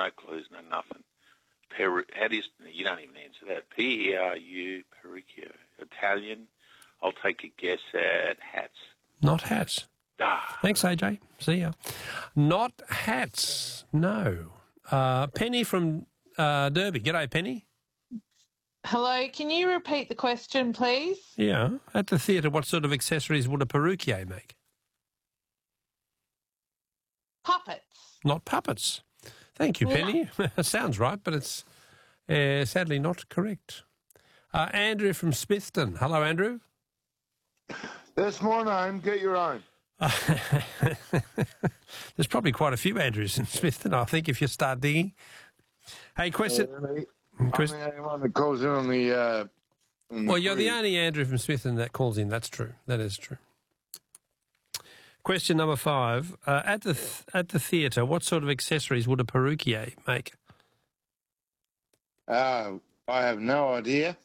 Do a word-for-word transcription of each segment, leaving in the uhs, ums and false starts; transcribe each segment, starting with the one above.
no clues, no nothing. Peru, how do you, you don't even answer that. P E R U, Perucchio. Italian, I'll take a guess at hats. Not hats. Ah. Thanks, A J. See ya. Not hats, no. Uh, Penny from uh, Derby. G'day, Penny. Hello, can you repeat the question, please? Yeah. At the theatre, what sort of accessories would a perruquier make? Puppets. Not puppets. Thank you, Penny. Yeah. Sounds right, but it's uh, sadly not correct. Uh, Andrew from Smithton. Hello, Andrew. That's my name. Get your own. There's probably quite a few Andrews in Smithton, I think, if you start digging. Hey, question... Uh, I'm the only one that calls in on the... Uh, on well, the you're the only Andrew from Smithton that calls in. That's true. That is true. Question number five. Uh, at the th- at the theatre, what sort of accessories would a perruquier make? Uh, I have no idea.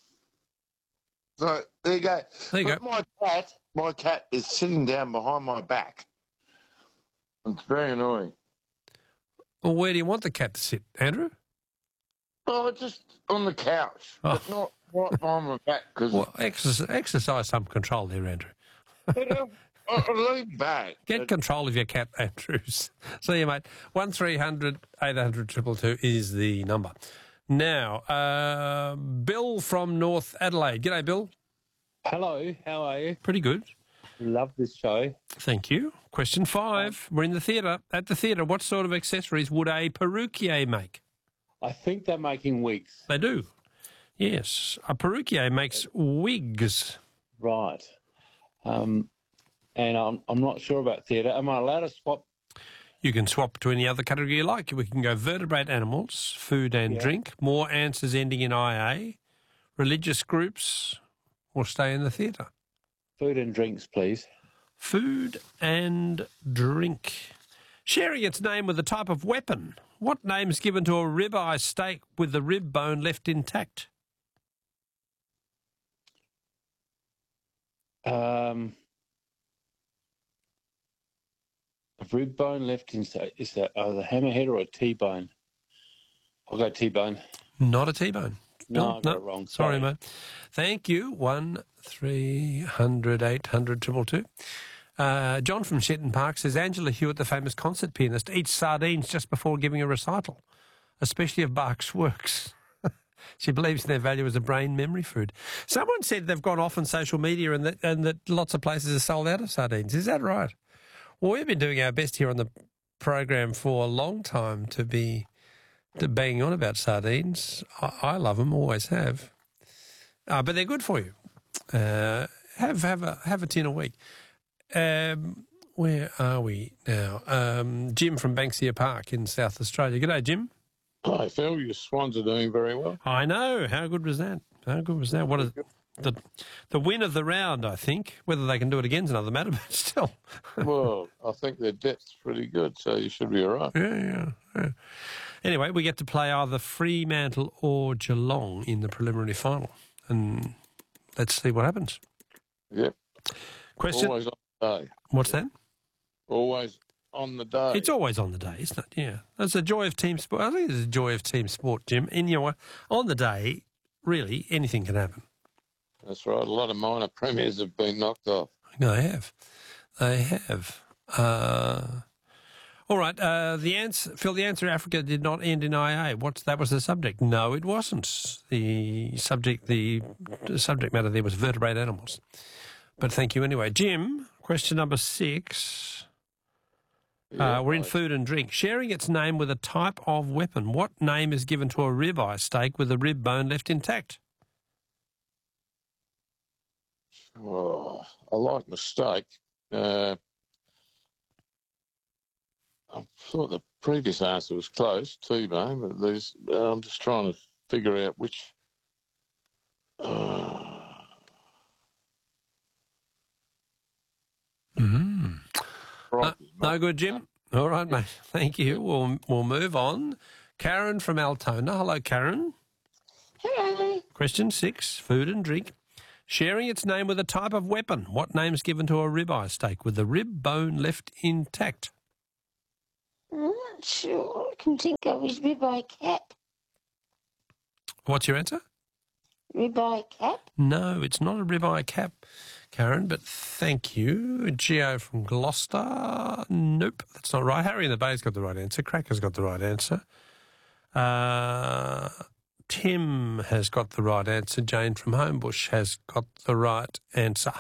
So, there you go. There you but go. My cat, my cat is sitting down behind my back. It's very annoying. Well, where do you want the cat to sit, Andrew? Oh, just on the couch, Oh. but not right behind my back. Cause Well, exercise, exercise some control there, Andrew. I, I lean back. Get control of your cat, Andrews. See you, mate. one three hundred eight hundred two two two is the number. Now, uh, Bill from North Adelaide. G'day, Bill. Hello, how are you? Pretty good. Love this show. Thank you. Question five. We're in the theatre. At the theatre, what sort of accessories would a perruquier make? I think they're making wigs. They do. Yes. A perruquier makes wigs. Right. Um, and I'm, I'm not sure about theatre. Am I allowed to swap? You can swap to any other category you like. We can go vertebrate animals, food and Yeah. drink, more answers ending in I A, religious groups, or stay in the theatre. Food and drinks, please. Food and drink. Sharing its name with a type of weapon. What name is given to a ribeye steak with the rib bone left intact? Um, a rib bone left in, is that oh, the hammerhead or a T-bone? I'll go T-bone. Not a T-bone. No, I got it wrong. Sorry, Sorry. mate. Thank you. One, three hundred, eight hundred, triple two. Uh, John from Shetton Park says Angela Hewitt, the famous concert pianist, eats sardines just before giving a recital, especially if Bach's works. She believes their value as a brain memory food. Someone said they've gone off on social media and that, and that lots of places are sold out of sardines. Is that right? Well, we've been doing our best here on the program for a long time to be to banging on about sardines. I, I love them, always have. Uh, but they're good for you. Uh, have have a have a tin a week. Um, where are we now? Um, Jim from Banksia Park in South Australia. G'day, Jim. Hi, Phil. Your Swans are doing very well. I know. How good was that? How good was that? What is the the win of the round? I think whether they can do it again is another matter, but still. Well, I think their depth's pretty good, so you should be all right. Yeah, yeah, yeah. Anyway, we get to play either Fremantle or Geelong in the preliminary final, and let's see what happens. Yep. Question. Always on the day. What's that? Always on the day. It's always on the day, isn't it? Yeah. That's the joy of team sport. I think it's a joy of team sport, Jim. And, you know, on the day, really, anything can happen. That's right. A lot of minor premiers have been knocked off. No, they have. They have. Uh, all right. Uh, the answer, Phil, the answer Africa did not end in I A. What's, that was the subject. No, it wasn't. The subject, the, the subject matter there was vertebrate animals. But thank you anyway. Jim, question number six. Yeah, uh, we're in right. food and drink. Sharing its name with a type of weapon. What name is given to a ribeye steak with the rib bone left intact? Oh, I like my steak. Uh, I thought the previous answer was close, T-bone, but there's, uh, I'm just trying to figure out which... Uh, Mm. No, right, no good, Jim. All right, mate. Thank you. We'll we'll move on. Karen from Altona. Hello, Karen. Hello. Question six: food and drink. Sharing its name with a type of weapon. What name is given to a ribeye steak with the rib bone left intact? I'm not sure. All I can think of is ribeye cap. What's your answer? Ribeye cap? No, it's not a ribeye cap, Karen, but thank you. Geo from Gloucester. Nope, that's not right. Harry in the Bay's got the right answer. Cracker's got the right answer. Uh, Tim has got the right answer. Jane from Homebush has got the right answer.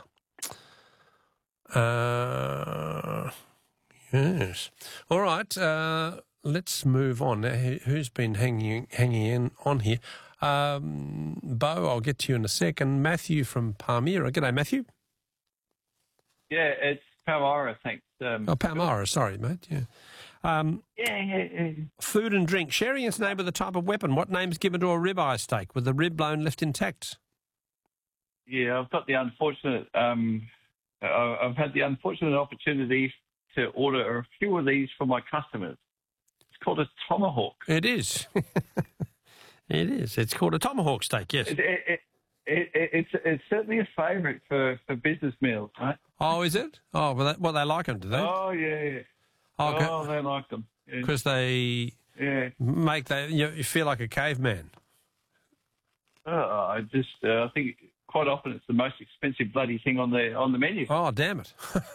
Uh, yes. All right, uh, let's move on. Now, who- who's been hanging hanging in on here? Um, Bo, I'll get to you in a second. Matthew from Palmyra. G'day, Matthew. Yeah, it's Palmyra, thanks. Um, Oh, Palmyra, sorry, mate. Yeah. Um, yeah, yeah, yeah. food and drink. Sharing its name with a type of weapon. What name's given to a ribeye steak with the rib bone left intact? Yeah, I've got the unfortunate, um, uh, I've had the unfortunate opportunity to order a few of these for my customers. It's called a tomahawk. It is. It is. It's called a tomahawk steak, yes. It, it, it, it, it, it's it's certainly a favourite for, for business meals, right? Oh, is it? Oh, well, they, well, they like them, do they? Oh, yeah, yeah. Okay. Oh, they like them. Yeah. Because they yeah. make they you, know, you feel like a caveman. Oh, I just, uh, I think quite often it's the most expensive bloody thing on the on the menu. Oh, damn it!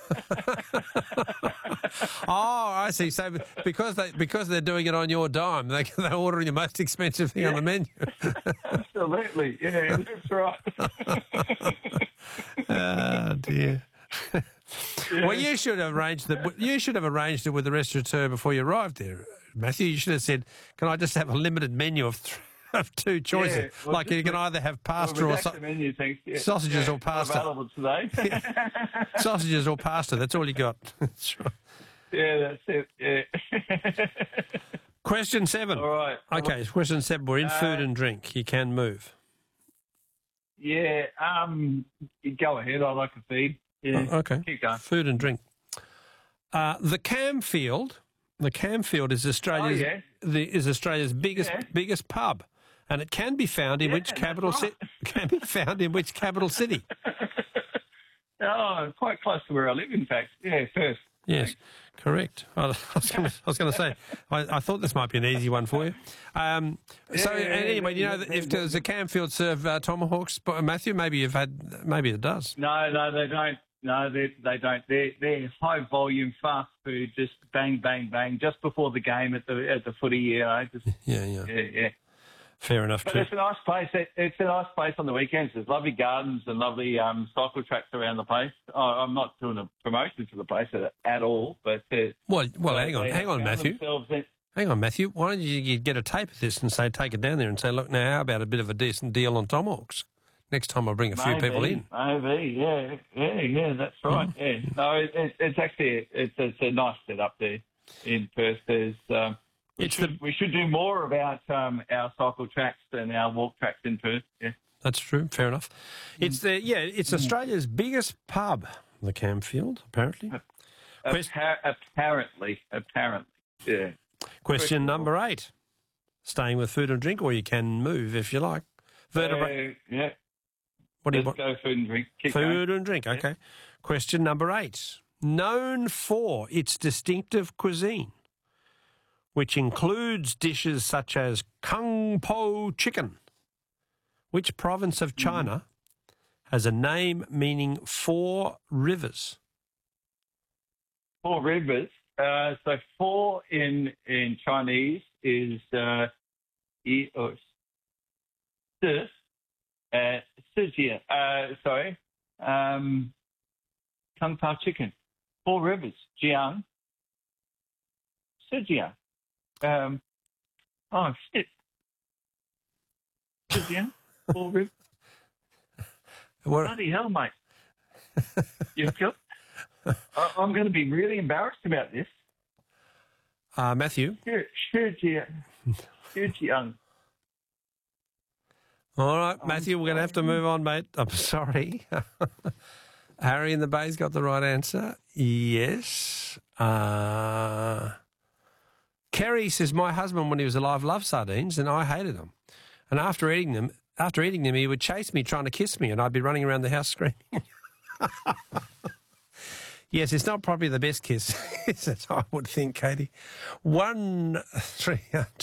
Oh, I see. So because they because they're doing it on your dime, they they're ordering the most expensive thing Yeah. on the menu. Absolutely, yeah, that's right. Oh dear. Yeah. Well, you should have arranged that. You should have arranged it with the restaurateur before you arrived there, Matthew. You should have said, "Can I just have a limited menu of th- of two choices? Yeah, well, like you just can re- either have pasta Well, or redact so- the menu, thanks. Yeah. sausages yeah, or pasta." not available today. sausages or pasta. That's all you got. That's right. Yeah, that's it. Yeah. Question seven. All right. Okay, question seven. We're in Uh, food and drink. You can move. Yeah. Um. Go ahead. I like a feed. Yeah. Oh, okay. Keep going. Food and drink. Uh, the Camfield. The Camfield is Australia's Oh, yeah. the, is Australia's biggest Yeah. biggest pub, and it can be found in Yeah, which that's capital right. city? Can be found in which capital city? Oh, quite close to where I live, in fact. Yeah, Perth. Yes, correct. I was going to, I was going to say, I, I thought this might be an easy one for you. Um, so Yeah, yeah, anyway, you yeah, know, that yeah, if does the Camfield serve uh, tomahawks, but Matthew, maybe you've had, maybe it does. No, no, they don't. No, they they don't. They're they're high volume fast food. Just bang, bang, bang. Just before the game at the at the footy. You know, just Yeah, yeah. yeah, yeah. Fair enough. But Too. it's a nice place. It, it's a nice place on the weekends. There's lovely gardens and lovely um, cycle tracks around the place. Oh, I'm not doing a promotion for the place at, at all, but uh, Well, well, hang on, they hang on, found Matthew. themselves in- Hang on, Matthew. Why don't you you get a tape of this and say, take it down there and say, look, now how about a bit of a decent deal on tomahawks? Next time I bring a few maybe, people in. Maybe, yeah, yeah, yeah. That's right. Yeah. No, it, it, it's actually it's it's a nice setup there in Perth. There's um, we It's should the- we should do more about um, our cycle tracks and our walk tracks in Perth. Yeah. That's true. Fair enough. It's the yeah. It's Australia's biggest pub, the Camfield, apparently. Quest- Appar- apparently, apparently, yeah. Question number eight. Staying with food and drink, or you can move if you like. Vertebrate. Uh, yeah. what do you Let's want? go food and drink. Keep Food going. and drink. Okay. Question number eight. Known for its distinctive cuisine, which includes dishes such as Kung Po chicken. Which province of China has a name meaning four rivers? Four rivers. Uh, so four in in Chinese is uh, yi or si, uh, Sijia. Uh, sorry, um, Kung Pao chicken. Four rivers. Jiang, Sijia. Um, oh shit. Sijia. Four rivers. What, Bloody hell, mate. You've got. I- I'm going to be really embarrassed about this. uh, Matthew? Shijiang. Shijiang. All right, Matthew, we're going to have to move on, mate. I'm sorry. Harry in the Bay's got the right answer. Yes. Uh, Kerry says, my husband, when he was alive, loved sardines, and I hated them. And after eating them, after eating them, he would chase me, trying to kiss me, and I'd be running around the house screaming. Yes, it's not probably the best kiss, is it? I would think, Katie. One three hundred